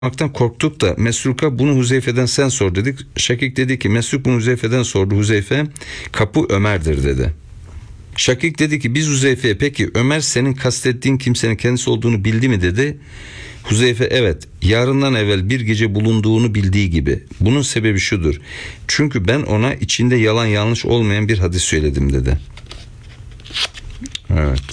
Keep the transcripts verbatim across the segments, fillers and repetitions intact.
yapmaktan korktuk da Mesruk'a bunu Huzeyfe'den sen sor dedik. Şakik dedi ki Mesruk bunu Huzeyfe'den sordu. Huzeyfe kapı Ömer'dir dedi. Şakik dedi ki biz Huzeyfe'ye peki Ömer senin kastettiğin kimsenin kendisi olduğunu bildi mi dedi. Huzeyfe evet yarından evvel bir gece bulunduğunu bildiği gibi. Bunun sebebi şudur. Çünkü ben ona içinde yalan yanlış olmayan bir hadis söyledim dedi. Evet.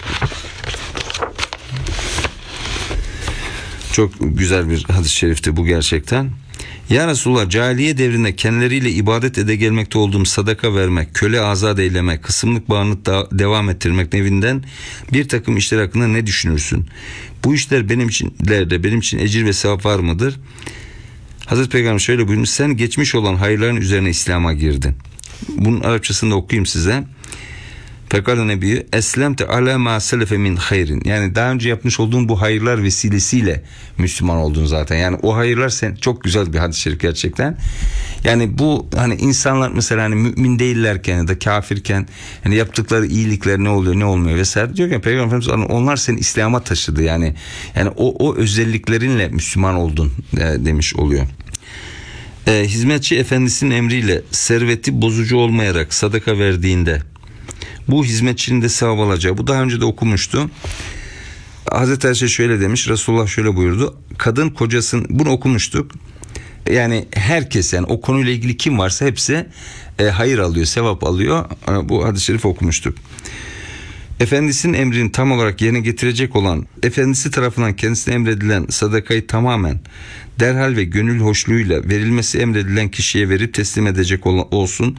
Çok güzel bir hadis-i şerifti bu gerçekten. Ya Resulullah cahiliye devrinde kendileriyle ibadet ede gelmekte olduğum sadaka vermek, köle azat eylemek, kısımlık bağını da devam ettirmek nevinden bir takım işler hakkında ne düşünürsün? Bu işler benim için de benim için ecir ve sevap var mıdır? Hazreti Peygamber şöyle buyurmuş. Sen geçmiş olan hayırların üzerine İslam'a girdin. Bunun Arapçasını da okuyayım size. Fekâle Nebi eslemte alâ mâ selefe min hayrin. Yani daha önce yapmış olduğun bu hayırlar vesilesiyle Müslüman oldun zaten. Yani o hayırlar sen çok güzel bir hadis-i şerif gerçekten. Yani bu hani insanlar mesela hani mümin değillerken ya da kafirken hani yaptıkları iyilikler ne oluyor ne olmuyor vesaire diyor ki Peygamber Efendimiz onlar seni İslam'a taşıdı yani. Yani o o özelliklerinle Müslüman oldun e, demiş oluyor. E, hizmetçi efendisinin emriyle serveti bozucu olmayarak sadaka verdiğinde bu hizmetçinin de sevap alacağı. Bu daha önce de okumuştu. Hazreti Ayşe şöyle demiş. Resulullah şöyle buyurdu. Kadın kocasını bunu okumuştuk. Yani herkes yani o konuyla ilgili kim varsa hepsi e, hayır alıyor, sevap alıyor. E, bu hadis-i şerifi okumuştuk. Efendisinin emrini tam olarak yerine getirecek olan, efendisi tarafından kendisine emredilen sadakayı tamamen derhal ve gönül hoşluğuyla verilmesi emredilen kişiye verip teslim edecek ol, olsun.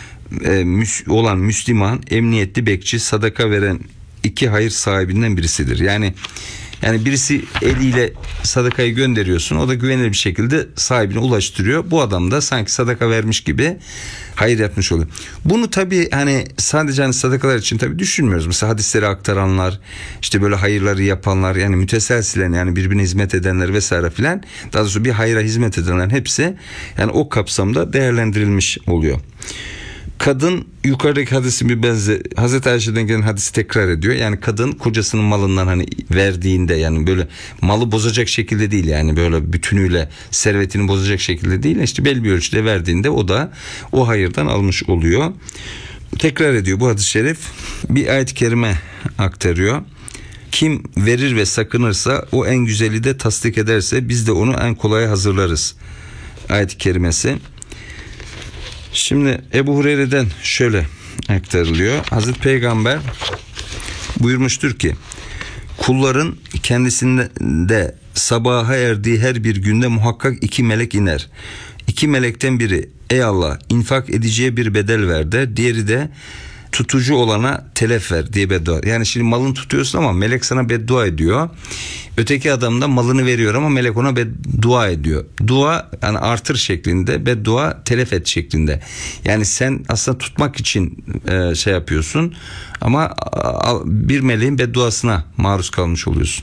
olan Müslüman, emniyetli bekçi, sadaka veren iki hayır sahibinden birisidir. Yani yani birisi eliyle sadakayı gönderiyorsun, o da güvenilir bir şekilde sahibine ulaştırıyor. Bu adam da sanki sadaka vermiş gibi hayır yapmış oluyor. Bunu tabii hani sadece hani sadakalar için tabii düşünmüyoruz. Mesela hadisleri aktaranlar, işte böyle hayırları yapanlar, yani müteselsilen yani birbirine hizmet edenler vesaire filan, daha doğrusu bir hayra hizmet edenlerin hepsi yani o kapsamda değerlendirilmiş oluyor. Kadın yukarıdaki hadisin bir benzer Hazreti Ayşe'den gelen hadisi tekrar ediyor. Yani kadın kocasının malından hani verdiğinde yani böyle malı bozacak şekilde değil yani böyle bütünüyle servetini bozacak şekilde değil. İşte belli bir ölçüde verdiğinde o da o hayırdan almış oluyor. Tekrar ediyor bu hadis-i şerif. Bir ayet-i kerime aktarıyor. Kim verir ve sakınırsa o en güzeli de tasdik ederse biz de onu en kolaya hazırlarız. Ayet-i kerimesi. Şimdi Ebu Hureyre'den şöyle aktarılıyor. Hazreti Peygamber buyurmuştur ki kulların kendisinde sabaha erdiği her bir günde muhakkak iki melek iner. İki melekten biri ey Allah infak edeceği bir bedel ver der. Diğeri de tutucu olana telef ver diye beddua. Yani şimdi malını tutuyorsun ama melek sana beddua ediyor. Öteki adam da malını veriyor ama melek ona beddua ediyor. Dua yani artır şeklinde, beddua telef et şeklinde. Yani sen aslında tutmak için e, şey yapıyorsun ama bir meleğin bedduasına maruz kalmış oluyorsun.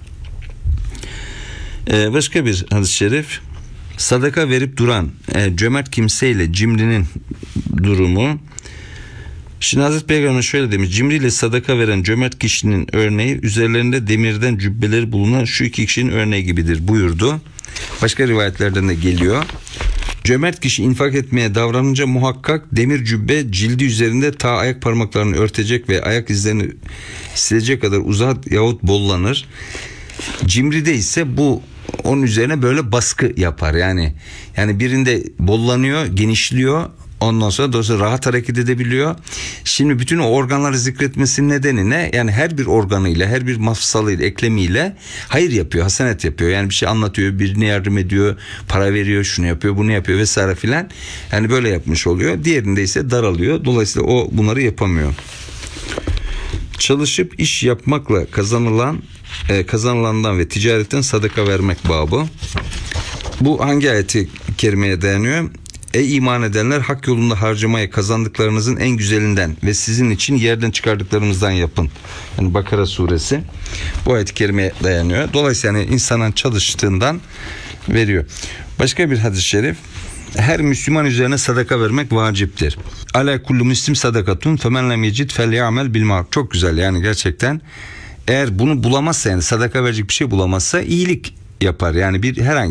E, başka bir hadis-i şerif. Sadaka verip duran e, cömert kimseyle cimrinin durumu. Şimdi Hazreti Peygamber şöyle demiş. Cimriyle sadaka veren cömert kişinin örneği üzerlerinde demirden cübbeleri bulunan şu iki kişinin örneği gibidir buyurdu. Başka rivayetlerden de geliyor. Cömert kişi infak etmeye davranınca muhakkak demir cübbe cildi üzerinde ta ayak parmaklarını örtecek ve ayak izlerini silecek kadar uzar yahut bollanır. Cimride ise bu onun üzerine böyle baskı yapar. Yani yani birinde bollanıyor, genişliyor. Ondan sonra dolayısıyla rahat hareket edebiliyor. Şimdi bütün o organları zikretmesinin nedeni ne? Yani her bir organıyla, her bir mafsalıyla, eklemiyle hayır yapıyor, hasenet yapıyor. Yani bir şey anlatıyor, birine yardım ediyor, para veriyor, şunu yapıyor, bunu yapıyor vesaire filan. Yani böyle yapmış oluyor. Diğerinde ise daralıyor. Dolayısıyla o bunları yapamıyor. Çalışıp iş yapmakla kazanılan, e, kazanılandan ve ticaretten sadaka vermek babı. Bu hangi ayeti kerimeye dayanıyor? Ey iman edenler hak yolunda harcamaya kazandıklarınızın en güzelinden ve sizin için yerden çıkardıklarımızdan yapın. Yani Bakara suresi bu ayet-i kerimeye dayanıyor. Dolayısıyla yani insanın çalıştığından veriyor. Başka bir hadis-i şerif. Her Müslüman üzerine sadaka vermek vaciptir. Ala kullu müslim sadakatun femen lem yecid felyamel bil maruf. Çok güzel yani gerçekten. Eğer bunu bulamazsa yani sadaka verecek bir şey bulamazsa iyilik yapar. Yani bir herhangi